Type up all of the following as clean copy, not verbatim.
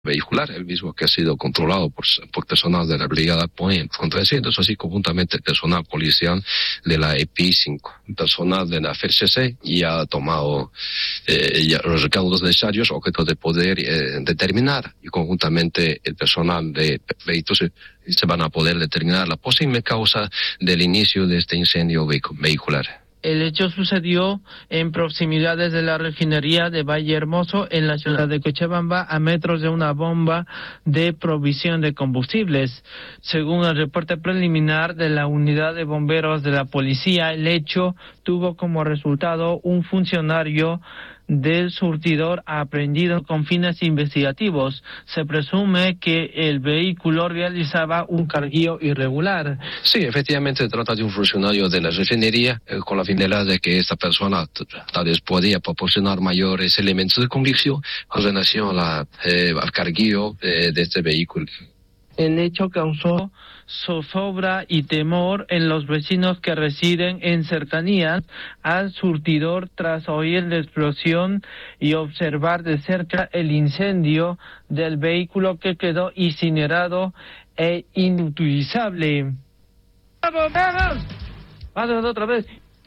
vehicular, el mismo que ha sido controlado por personal de la Brigada POEM con 300, así conjuntamente personal policial de la EPI-5. Personal de la FRCC ya ha tomado ya los recaudos necesarios, objeto de poder determinar, y conjuntamente el personal de vehículos se van a poder determinar la posible causa del inicio de este incendio vehicular. El hecho sucedió en proximidades de la refinería de Valle Hermoso, en la ciudad de Cochabamba, a metros de una bomba de provisión de combustibles. Según el reporte preliminar de la unidad de bomberos de la policía, el hecho tuvo como resultado un funcionario del surtidor aprehendido con fines investigativos. Se presume que el vehículo realizaba un carguío irregular. Sí, efectivamente se trata de un funcionario de la refinería con la finalidad de que esta persona tal vez podía proporcionar mayores elementos de convicción con relación al carguío de este vehículo. El hecho causó zozobra y temor en los vecinos que residen en cercanías al surtidor tras oír la explosión y observar de cerca el incendio del vehículo que quedó incinerado e inutilizable. ¡Vamos, vamos! ¡Vamos otra vez!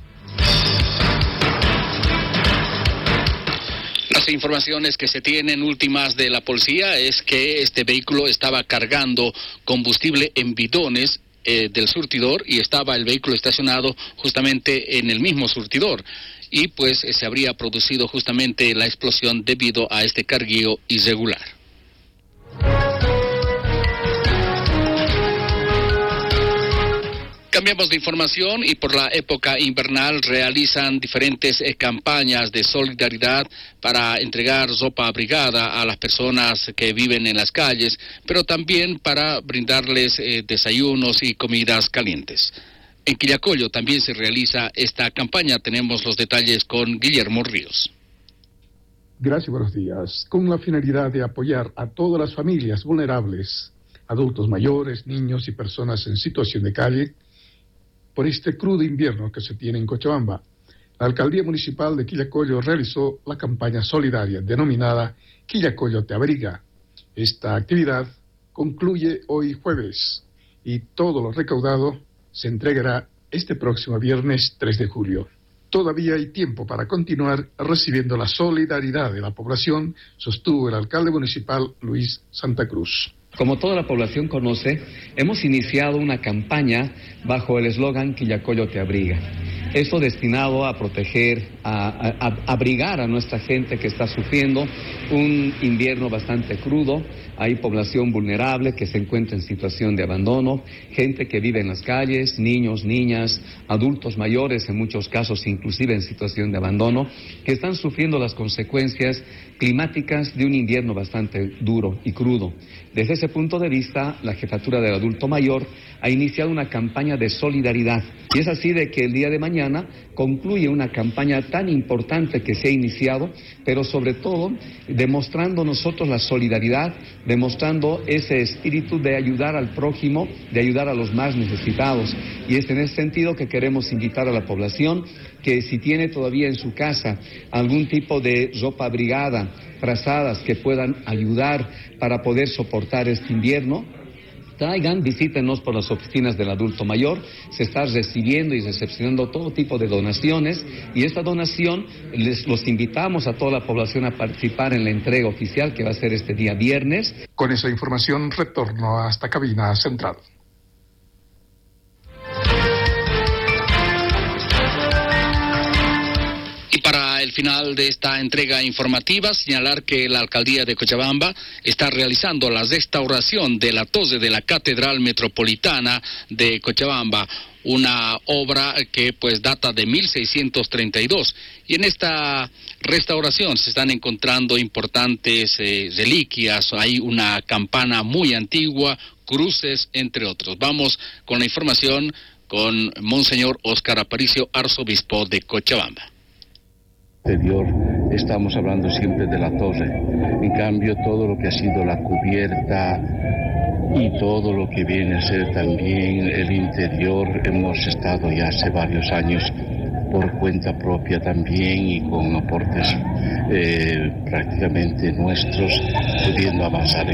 Las informaciones que se tienen últimas de la policía es que este vehículo estaba cargando combustible en bidones del surtidor y estaba el vehículo estacionado justamente en el mismo surtidor y pues se habría producido justamente la explosión debido a este carguío irregular. Cambiamos de información y por la época invernal realizan diferentes campañas de solidaridad para entregar ropa abrigada a las personas que viven en las calles, pero también para brindarles desayunos y comidas calientes. En Quillacollo también se realiza esta campaña. Tenemos los detalles con Guillermo Ríos. Gracias, buenos días. Con la finalidad de apoyar a todas las familias vulnerables, adultos mayores, niños y personas en situación de calle, por este crudo invierno que se tiene en Cochabamba, la Alcaldía Municipal de Quillacollo realizó la campaña solidaria denominada Quillacollo te abriga. Esta actividad concluye hoy jueves y todo lo recaudado se entregará este próximo viernes 3 de julio. Todavía hay tiempo para continuar recibiendo la solidaridad de la población, sostuvo el alcalde municipal Luis Santa Cruz. Como toda la población conoce, hemos iniciado una campaña bajo el eslogan Quillacollo te abriga. Esto destinado a proteger, a abrigar a nuestra gente que está sufriendo un invierno bastante crudo. Hay población vulnerable que se encuentra en situación de abandono, gente que vive en las calles, niños, niñas, adultos mayores, en muchos casos inclusive en situación de abandono, que están sufriendo las consecuencias climáticas de un invierno bastante duro y crudo. Desde ese punto de vista, la Jefatura del Adulto Mayor ha iniciado una campaña de solidaridad. Y es así de que el día de mañana concluye una campaña tan importante que se ha iniciado, pero sobre todo demostrando nosotros la solidaridad, demostrando ese espíritu de ayudar al prójimo, de ayudar a los más necesitados. Y es en ese sentido que queremos invitar a la población que si tiene todavía en su casa algún tipo de ropa abrigada, frazadas que puedan ayudar para poder soportar este invierno, traigan, visítenos por las oficinas del adulto mayor. Se está recibiendo y recepcionando todo tipo de donaciones y esta donación los invitamos a toda la población a participar en la entrega oficial que va a ser este día viernes. Con esa información retorno hasta cabina central. Y para el final de esta entrega informativa, señalar que la Alcaldía de Cochabamba está realizando la restauración de la torre de la Catedral Metropolitana de Cochabamba, una obra que pues data de 1632. Y en esta restauración se están encontrando importantes reliquias, hay una campana muy antigua, cruces, entre otros. Vamos con la información con Monseñor Óscar Aparicio, arzobispo de Cochabamba. Estamos hablando siempre de la torre. En cambio, todo lo que ha sido la cubierta y todo lo que viene a ser también el interior, hemos estado ya hace varios años por cuenta propia también y con aportes prácticamente nuestros, pudiendo avanzar